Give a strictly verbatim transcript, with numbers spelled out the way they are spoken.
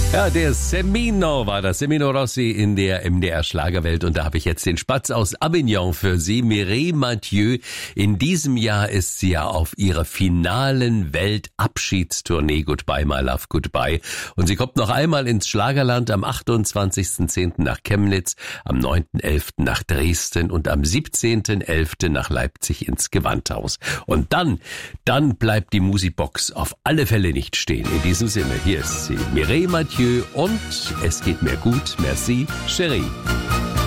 Ja, der Semino war das, Semino Rossi in der M D R Schlagerwelt. Und da habe ich jetzt den Spatz aus Avignon für Sie, Mireille Mathieu. In diesem Jahr ist sie ja auf ihrer finalen Weltabschiedstournee Goodbye My Love Goodbye. Und sie kommt noch einmal ins Schlagerland am achtundzwanzigsten zehnten nach Chemnitz, am neunten elften nach Dresden und am siebzehnten elften nach Leipzig ins Gewandhaus. Und dann, dann bleibt die Musibox auf alle Fälle nicht stehen. In diesem Sinne, hier ist sie, Mireille Mathieu. Und es geht mir gut, merci, Chérie.